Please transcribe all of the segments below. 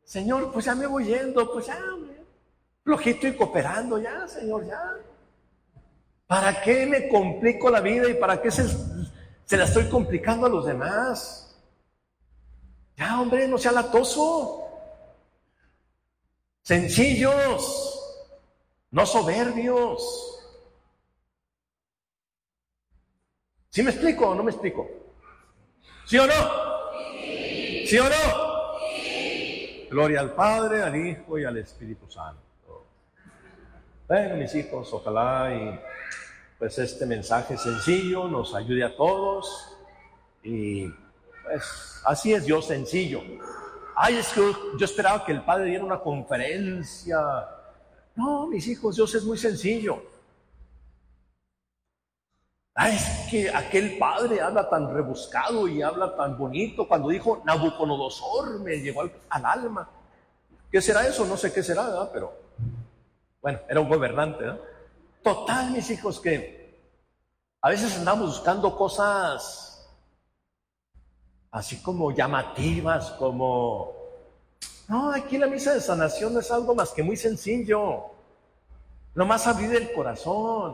Señor, pues ya me voy yendo, pues ya, hombre, flojito y cooperando, ya, Señor, ya. ¿Para qué me complico la vida y para qué se la estoy complicando a los demás? Ya, hombre, no sea latoso. Sencillos, no soberbios. ¿Sí me explico o no me explico? ¿Sí o no? ¿Sí o no? Gloria al Padre, al Hijo y al Espíritu Santo. Bueno, mis hijos, ojalá y pues este mensaje sencillo nos ayude a todos. Y pues así es Dios, sencillo. Ay, es que yo esperaba que el Padre diera una conferencia. No, mis hijos, Dios es muy sencillo. Ay, es que aquel Padre habla tan rebuscado y habla tan bonito. Cuando dijo Nabucodonosor, me llegó al alma. ¿Qué será eso? No sé qué será, ¿verdad? Pero bueno, era un gobernante, ¿verdad? Total, mis hijos, que a veces andamos buscando cosas así como llamativas, como... No, aquí la misa de sanación no es algo más que muy sencillo. Nomás abrir el corazón.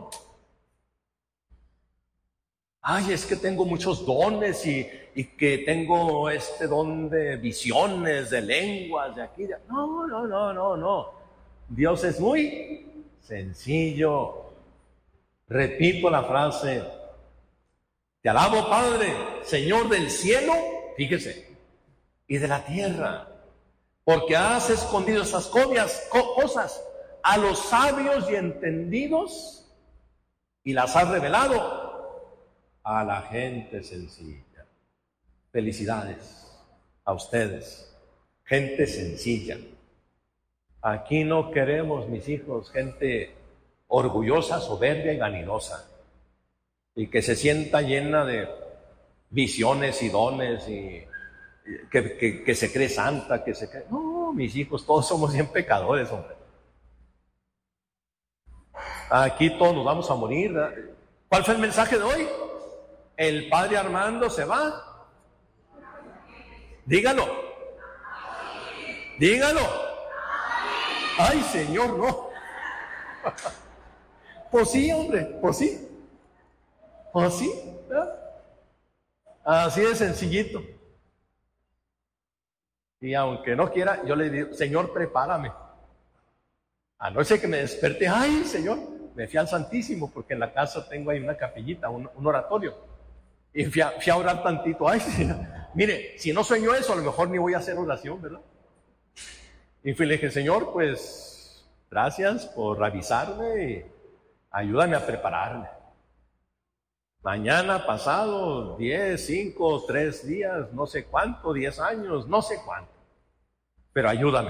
Ay, es que tengo muchos dones y que tengo este don de visiones, de lenguas, de aquí. No. Dios es muy sencillo. Repito la frase. Te alabo, Padre, Señor del cielo, fíjese, y de la tierra, porque has escondido esas cosas a los sabios y entendidos y las has revelado a la gente sencilla. Felicidades a ustedes, gente sencilla. Aquí no queremos, mis hijos, gente orgullosa, soberbia y vanidosa, y que se sienta llena de visiones y dones y que se cree santa, que se cree... No, mis hijos, todos somos bien pecadores, hombre. Aquí todos nos vamos a morir, ¿verdad? ¿Cuál fue el mensaje de hoy? El padre Armando se va. Dígalo. Ay, Señor, no. Pues sí, hombre, pues sí. Pues sí, ¿verdad? Así de sencillito. Y aunque no quiera, yo le digo, Señor, prepárame. Anoche que me desperté, ay, Señor, me fui al Santísimo, porque en la casa tengo ahí una capillita, un oratorio. Y fui a orar tantito. Ay, Señor, mire, si no sueño eso, a lo mejor ni voy a hacer oración, ¿verdad? Y le dije, Señor, pues, gracias por avisarme y ayúdame a prepararme. Mañana, pasado, 10, 5, 3 días, no sé cuánto, 10 años, no sé cuánto. Pero ayúdame.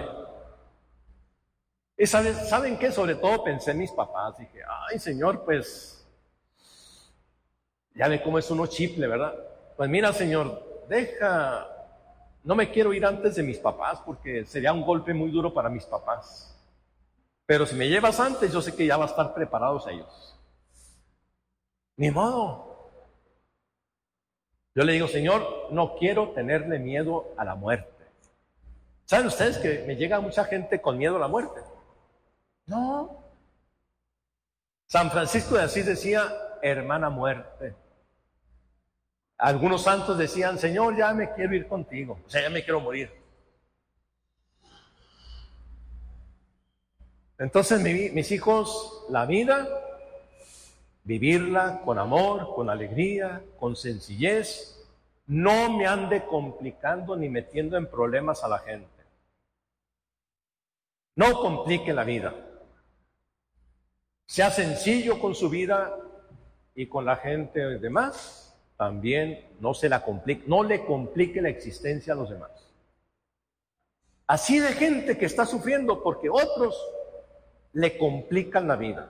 Y ¿saben qué? Sobre todo pensé en mis papás. Dije, ay, Señor, pues, ya ve cómo es uno chiple, ¿verdad? Pues mira, Señor, no me quiero ir antes de mis papás porque sería un golpe muy duro para mis papás. Pero si me llevas antes, yo sé que ya va a estar preparados ellos. Ni modo. Yo le digo, Señor, no quiero tenerle miedo a la muerte. ¿Saben ustedes que me llega mucha gente con miedo a la muerte? No. San Francisco de Asís decía, hermana muerte. Algunos santos decían, Señor, ya me quiero ir contigo. O sea, ya me quiero morir. Entonces, mis hijos, la vida, vivirla con amor, con alegría, con sencillez. No me ande complicando ni metiendo en problemas a la gente. No complique la vida. Sea sencillo con su vida y con la gente demás. También no le complique la existencia a los demás. Así de gente que está sufriendo porque otros le complican la vida.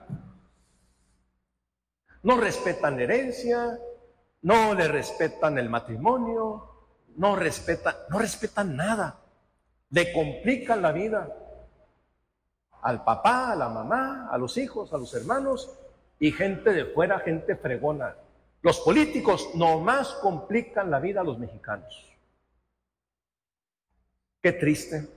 No respetan la herencia, no le respetan el matrimonio, no respetan nada. Le complican la vida al papá, a la mamá, a los hijos, a los hermanos y gente de fuera, gente fregona. Los políticos nomás complican la vida a los mexicanos. Qué triste.